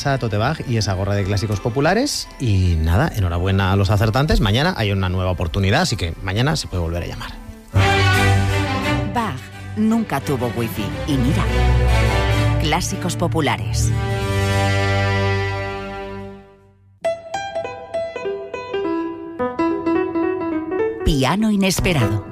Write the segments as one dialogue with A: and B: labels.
A: esa tote bag y esa gorra de clásicos populares. Y nada, enhorabuena a los acertantes. Mañana hay una nueva oportunidad, así que mañana se puede volver a llamar.
B: Bach nunca tuvo wifi. Y mira, clásicos populares. Piano inesperado.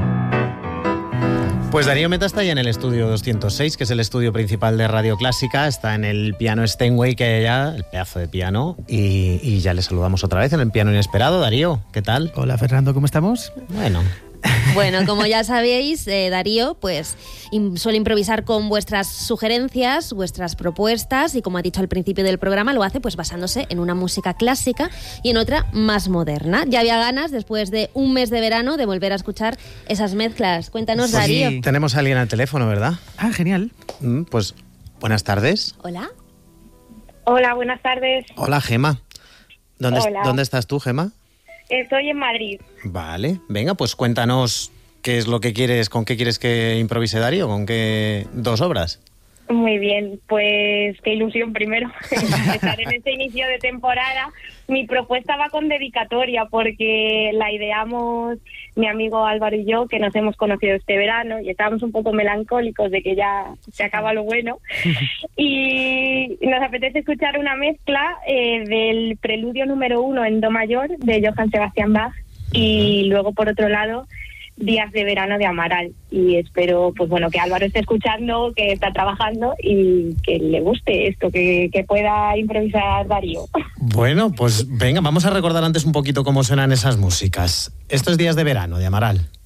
A: Pues Darío Meta está ahí en el estudio 206, que es el estudio principal de Radio Clásica. Está en el piano Steinway que hay allá, el pedazo de piano. Y ya le saludamos otra vez en el piano inesperado. Darío, ¿qué tal?
C: Hola Fernando, ¿cómo estamos?
D: Bueno, como ya sabéis, Darío pues suele improvisar con vuestras sugerencias, vuestras propuestas, y como ha dicho al principio del programa, lo hace pues basándose en una música clásica y en otra más moderna. Ya había ganas, después de un mes de verano, de volver a escuchar esas mezclas. Cuéntanos,
C: Pues
D: Darío.
C: sí.
A: Tenemos a alguien al teléfono, ¿verdad?
C: Ah, genial.
A: Pues buenas tardes.
D: Hola.
E: Hola, buenas tardes.
A: Hola, Gema.
E: Hola.
A: ¿Dónde estás tú, Gema?
E: Estoy en Madrid.
A: Vale, venga, pues cuéntanos qué es lo que quieres, con qué quieres que improvise Darío, con qué dos obras.
E: Muy bien, pues qué ilusión primero estar en este inicio de temporada. Mi propuesta va con dedicatoria porque la ideamos mi amigo Álvaro y yo, que nos hemos conocido este verano y estábamos un poco melancólicos de que ya se acaba lo bueno. Y nos apetece escuchar una mezcla del preludio número 1 en do mayor de Johann Sebastian Bach y luego, por otro lado, Días de verano de Amaral. Y espero pues bueno que Álvaro esté escuchando, que está trabajando y que le guste esto, que pueda improvisar Darío.
A: Bueno, pues venga, vamos a recordar antes un poquito cómo suenan esas músicas. Estos Días de verano de Amaral.